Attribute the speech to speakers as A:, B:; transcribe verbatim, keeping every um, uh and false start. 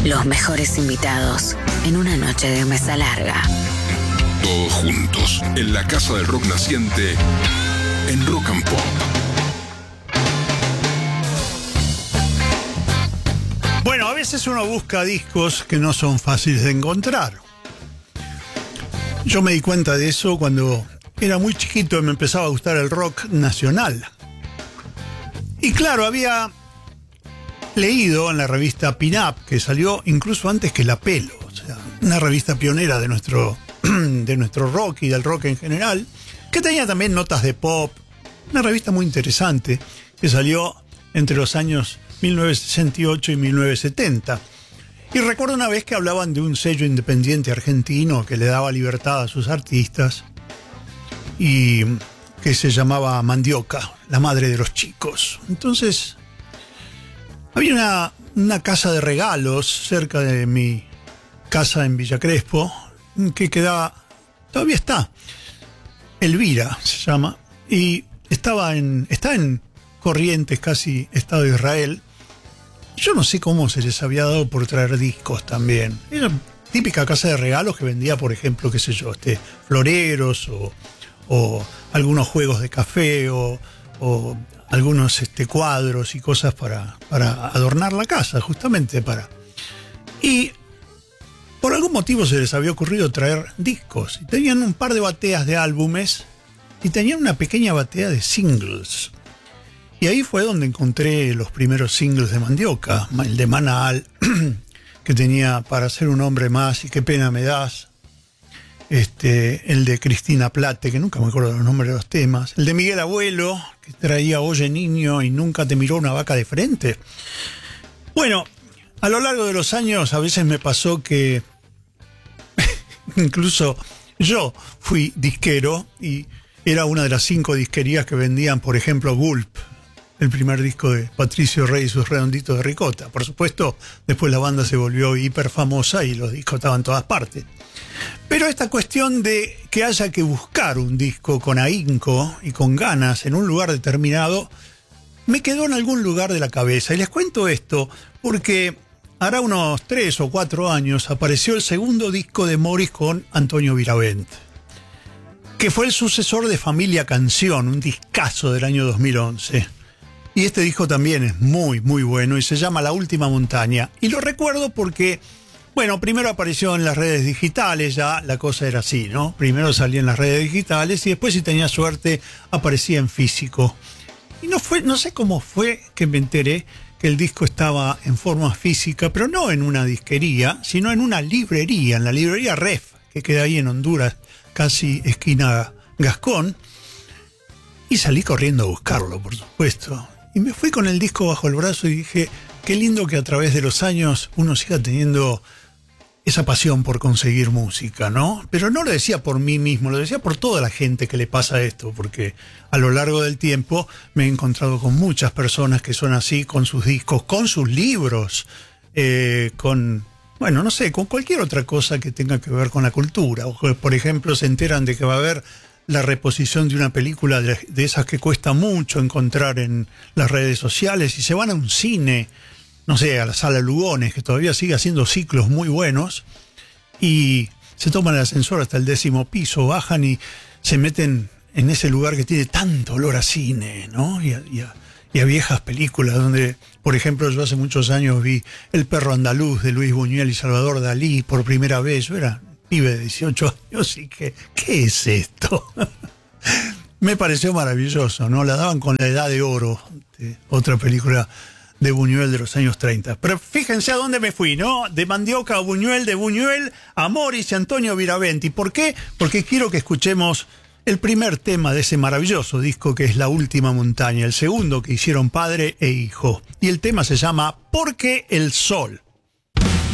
A: Los mejores invitados en una noche de mesa larga.
B: Todos juntos, en la Casa del Rock Naciente, en Rock and Pop.
C: Bueno, a veces uno busca discos que no son fáciles de encontrar. Yo me di cuenta de eso cuando era muy chiquito y me empezaba a gustar el rock nacional. Y claro, había leído en la revista Pin Up, que salió incluso antes que La Pelo, o sea, una revista pionera de nuestro, de nuestro rock y del rock en general, que tenía también notas de pop, una revista muy interesante que salió entre los años mil novecientos sesenta y ocho y mil novecientos setenta. Y recuerdo una vez que hablaban de un sello independiente argentino que le daba libertad a sus artistas y que se llamaba Mandioca, la madre de los chicos. Entonces, había una, una casa de regalos cerca de mi casa en Villa Crespo que quedaba, todavía está, Elvira se llama, y estaba en, está en Corrientes, casi Estado de Israel. Yo no sé cómo se les había dado por traer discos también. Era típica casa de regalos que vendía, por ejemplo, qué sé yo, este, floreros o, o algunos juegos de café o, o algunos este, cuadros y cosas para, para adornar la casa, justamente para... Y por algún motivo se les había ocurrido traer discos. Y tenían un par de bateas de álbumes y tenían una pequeña batea de singles. Y ahí fue donde encontré los primeros singles de Mandioca, el de Manal, que tenía Para ser un hombre más y Qué pena me das, este, el de Cristina Plate, que nunca me acuerdo los nombres de los temas, el de Miguel Abuelo, que traía Oye niño y nunca te miró una vaca de frente. Bueno, a lo largo de los años a veces me pasó que incluso yo fui disquero y era una de las cinco disquerías que vendían, por ejemplo, Gulp, el primer disco de Patricio Rey y sus Redonditos de Ricota. Por supuesto, después la banda se volvió hiper famosa y los discos estaban en todas partes. Pero esta cuestión de que haya que buscar un disco con ahínco y con ganas en un lugar determinado, me quedó en algún lugar de la cabeza. Y les cuento esto porque hará unos tres o cuatro años apareció el segundo disco de Morris con Antonio Viravent, que fue el sucesor de Familia Canción, un discazo del año dos mil once. Y este disco también es muy, muy bueno y se llama La Última Montaña. Y lo recuerdo porque, bueno, primero apareció en las redes digitales, ya la cosa era así, ¿no? Primero salía en las redes digitales y después, si tenía suerte, aparecía en físico. Y no fue, no sé cómo fue que me enteré que el disco estaba en forma física, pero no en una disquería, sino en una librería, en la librería Ref, que queda ahí en Honduras, casi esquina Gascón. Y salí corriendo a buscarlo, por supuesto. Y me fui con el disco bajo el brazo y dije, qué lindo que a través de los años uno siga teniendo esa pasión por conseguir música, ¿no? Pero no lo decía por mí mismo, lo decía por toda la gente que le pasa esto, porque a lo largo del tiempo me he encontrado con muchas personas que son así, con sus discos, con sus libros, eh, con, bueno, no sé, con cualquier otra cosa que tenga que ver con la cultura. O, por ejemplo, se enteran de que va a haber la reposición de una película de, de esas que cuesta mucho encontrar en las redes sociales y se van a un cine, no sé, a la Sala Lugones, que todavía sigue haciendo ciclos muy buenos, y se toman el ascensor hasta el décimo piso, bajan y se meten en ese lugar que tiene tanto olor a cine, ¿no? Y a, y a, y a viejas películas, donde, por ejemplo, yo hace muchos años vi El perro andaluz de Luis Buñuel y Salvador Dalí por primera vez. Yo era pibe de dieciocho años y que, ¿qué es esto? Me pareció maravilloso, ¿no? La daban con La Edad de Oro, de otra película de Buñuel de los años treinta. Pero fíjense a dónde me fui, ¿no? De Mandioca a Buñuel, de Buñuel a Morris y Antonio Viravent. ¿Y por qué? Porque quiero que escuchemos el primer tema de ese maravilloso disco que es La Última Montaña, el segundo que hicieron padre e hijo. Y el tema se llama Porque el Sol.